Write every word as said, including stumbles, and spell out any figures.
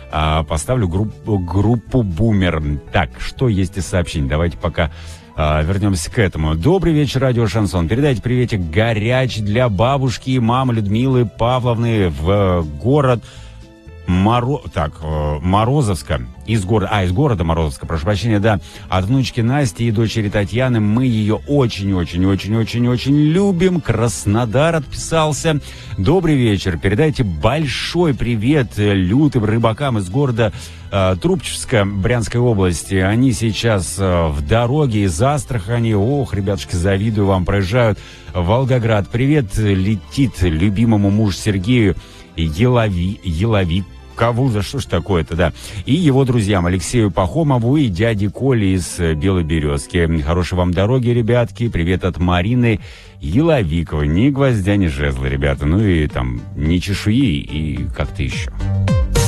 а, поставлю группу, группу «Бумер». Так, что есть из сообщений? Давайте пока а, вернемся к этому. Добрый вечер, радио «Шансон». Передайте приветик горячий для бабушки и мамы Людмилы Павловны в город Моро... так, Морозовска. Из города, а, из города Морозовска, прошу прощения, да. От внучки Насти и дочери Татьяны. Мы ее очень-очень-очень-очень-очень любим. Краснодар отписался. Добрый вечер. Передайте большой привет лютым рыбакам из города э, Трубчевска, Брянской области. Они сейчас э, в дороге из Астрахани. Ох, ребятушки, завидую вам, проезжают в Волгоград. Привет летит любимому мужу Сергею Елови, Елови. Кого, за что ж такое-то, да. И его друзьям Алексею Пахомову и дяде Коле из Белой Березки. Хорошей вам дороги, ребятки. Привет от Марины Еловиковой. Ни гвоздя, ни жезла, ребята. Ну и там ни чешуи и как-то еще.